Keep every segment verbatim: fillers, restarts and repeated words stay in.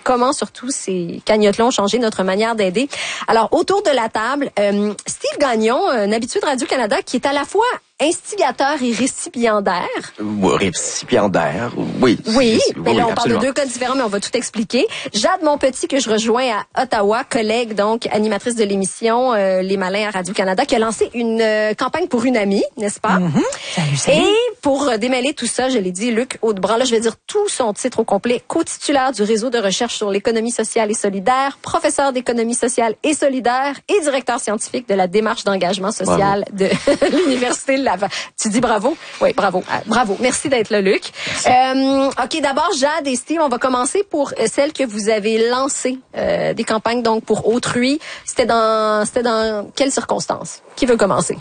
comment surtout ces cagnottes-là ont changé notre manière d'aider. Alors, autour de la table, euh, Steve Gagnon, un habitué de Radio-Canada, qui est à la fois instigateur et récipiendaire. Oui, récipiendaire, oui. Oui, mais oui, là, on absolument. parle de deux cas différents, mais on va tout expliquer. Jade Monpetit, que je rejoins à Ottawa, collègue, donc, animatrice de l'émission euh, Les Malins à Radio-Canada, qui a lancé une euh, campagne pour une amie, n'est-ce pas? Mm-hmm. Salut, salut. Et pour euh, démêler tout ça, je l'ai dit, Luc Audebrandt, là, je vais dire tout son titre au complet, co-titulaire du réseau de recherche sur l'économie sociale et solidaire, professeur d'économie sociale et solidaire et directeur scientifique de la démarche d'engagement social bravo. de l'Université de Laval. Tu dis bravo? Oui, bravo. Euh, bravo. Merci d'être là, Luc. Euh, OK, d'abord, Jade et Steve, on va commencer pour euh, celle que vous avez lancée, euh, des campagnes donc pour autrui. C'était dans, c'était dans quelles circonstances? Qui veut commencer?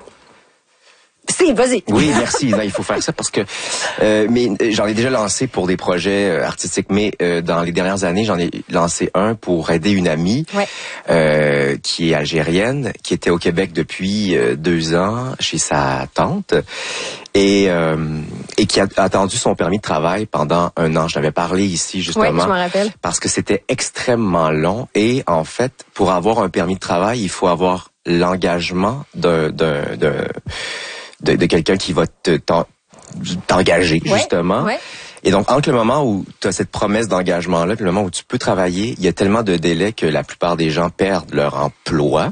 Si, vas-y. Oui, merci. Non, il faut faire ça parce que euh, mais j'en ai déjà lancé pour des projets euh, artistiques, mais euh, dans les dernières années, j'en ai lancé un pour aider une amie ouais. euh, qui est algérienne, qui était au Québec depuis euh, deux ans chez sa tante et euh, et qui a attendu son permis de travail pendant un an. Je l'avais parlé ici justement. Oui, je m'en rappelle. Parce que c'était extrêmement long et en fait, pour avoir un permis de travail, il faut avoir l'engagement d'un d'un d'un de, de quelqu'un qui va te t'engager ouais, justement. Ouais. Et donc entre le moment où tu as cette promesse d'engagement là, puis le moment où tu peux travailler, il y a tellement de délais que la plupart des gens perdent leur emploi.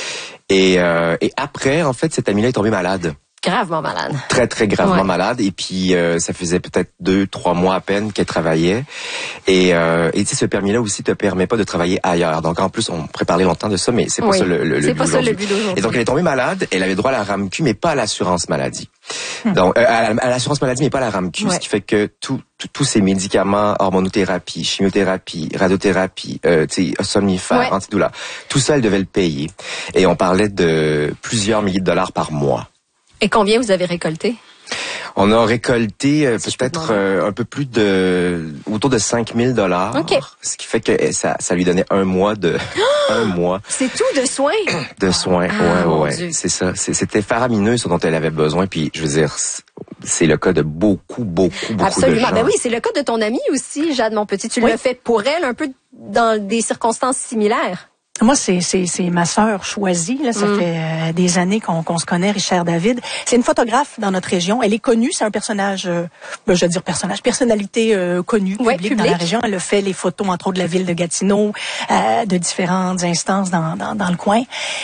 Et euh, et après en fait, cette amie-là est tombée malade. Gravement malade. Très, très gravement ouais. malade. Et puis, euh, ça faisait peut-être deux, trois mois à peine qu'elle travaillait. Et euh, et tu sais, ce permis-là aussi te permet pas de travailler ailleurs. Donc, en plus, on pourrait parler longtemps de ça, mais c'est pas oui. ça le, le, c'est le pas but ça le but d'aujourd'hui. Et donc, elle est tombée malade. Elle avait droit à la RAMQ, mais pas à l'assurance maladie. Hum. Donc, euh, à, à l'assurance maladie, mais pas à la RAMQ. Ouais. Ce qui fait que tout, tout, tous ces médicaments, hormonothérapie, chimiothérapie, radiothérapie, euh, tu sais, somnifères, ouais. antidouleurs, tout ça, elle devait le payer. Et on parlait de plusieurs milliers de dollars par mois. Et combien vous avez récolté? On a récolté euh, si peut-être euh, un peu plus de autour de cinq mille dollars, okay. ce qui fait que ça, ça lui donnait un mois de un mois. C'est tout de soins. De soins, ah, ouais, ouais, c'est ça. C'était faramineux ce dont elle avait besoin. Puis je veux dire, c'est le cas de beaucoup, beaucoup, beaucoup Absolument. de gens. Ben oui, c'est le cas de ton amie aussi, Jade Monpetit. Tu oui. l'as fait pour elle, un peu dans des circonstances similaires. Moi, c'est c'est c'est ma sœur choisie. Là, ça mm. fait euh, des années qu'on qu'on se connaît, Richard David. C'est une photographe dans notre région. Elle est connue. C'est un personnage, euh, ben, je veux dire personnage, personnalité euh, connue, ouais, publique public. dans la région. Elle a fait les photos entre autres de la ville de Gatineau, euh, de différentes instances dans dans dans le coin.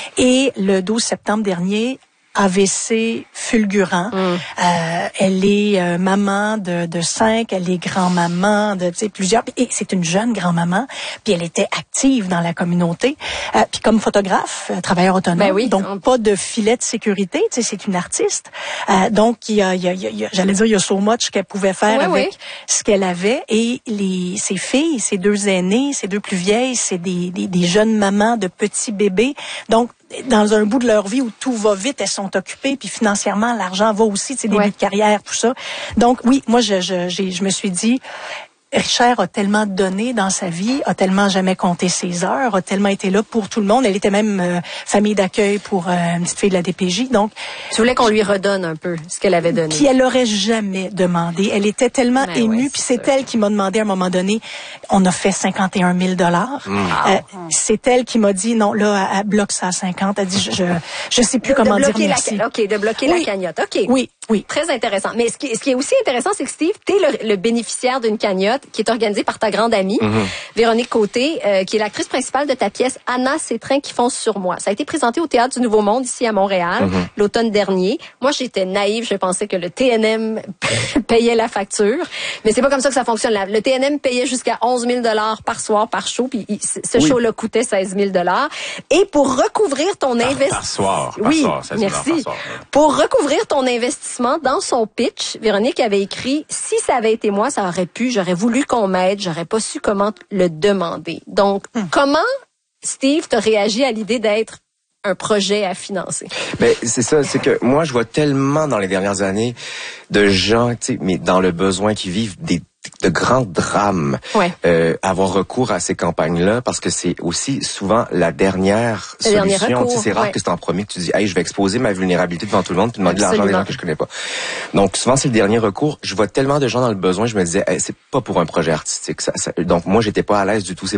Et le douze septembre dernier, A V C fulgurant. Mm. Euh, elle est euh, maman de, de cinq, elle est grand-maman de tu sais, plusieurs. Et c'est une jeune grand-maman. Puis elle était active dans la communauté. Euh, puis comme photographe, euh, travailleur autonome, ben oui, donc on... pas de filet de sécurité. Tu sais, c'est une artiste. Euh, donc il y a, il y a, il y a j'allais dire, il y a so much qu'elle pouvait faire oui, avec oui. ce qu'elle avait. Et les ses filles, ses deux aînées, ses deux plus vieilles, c'est des, des, des jeunes mamans de petits bébés. Donc dans un bout de leur vie où tout va vite, elles sont occupées, puis financièrement, l'argent va aussi, tu sais, début ouais. de carrière, tout ça. Donc, oui, moi, je, je, j'ai, je me suis dit, Richard a tellement donné dans sa vie, a tellement jamais compté ses heures, a tellement été là pour tout le monde. Elle était même euh, famille d'accueil pour euh, une petite fille de la D P J. Donc, tu voulais qu'on lui redonne un peu ce qu'elle avait donné. Puis elle aurait jamais demandé. Elle était tellement ben émue. Ouais, puis c'est ça. elle qui m'a demandé à un moment donné. On a fait cinquante et un mille dollars. Mmh. Euh, c'est elle qui m'a dit non là, elle, elle bloque ça à cinquante. Elle dit je je, je sais plus de, comment de dire merci. La, ok, de bloquer oui. la cagnotte. Ok. Oui. Oui. Très intéressant. Mais ce qui, ce qui est aussi intéressant, c'est que Steve, t'es le, le bénéficiaire d'une cagnotte qui est organisée par ta grande amie, mm-hmm. Véronique Côté, euh, qui est l'actrice principale de ta pièce Anna, ces trains qui foncent sur moi. Ça a été présenté au Théâtre du Nouveau Monde ici à Montréal, mm-hmm. l'automne dernier. Moi, j'étais naïve, je pensais que le T N M payait la facture, mais c'est pas comme ça que ça fonctionne. Le T N M payait jusqu'à onze mille dollars par soir par show, puis ce oui. show-là coûtait seize mille dollars. Et pour recouvrir ton investissement, par soir, par oui, soir, merci. Par soir, ouais. Pour recouvrir ton investissement dans son pitch, Véronique avait écrit, si ça avait été moi, ça aurait pu, j'aurais voulu qu'on m'aide, j'aurais pas su comment le demander. Donc, hum. comment, Steve, t'as réagi à l'idée d'être un projet à financer? Ben, c'est ça, c'est que moi, je vois tellement dans les dernières années de gens, tu sais, mais dans le besoin qui vivent des de grands drames, ouais. euh, avoir recours à ces campagnes-là, parce que c'est aussi souvent la dernière le solution. Tu sais, c'est rare ouais. que c'est en premier que tu dis, hey, je vais exposer ma vulnérabilité devant tout le monde, puis demander de l'argent à des gens que je connais pas. Donc souvent c'est le dernier recours. Je vois tellement de gens dans le besoin, je me disais, hey, c'est pas pour un projet artistique. Ça, ça, donc moi j'étais pas à l'aise du tout. C'est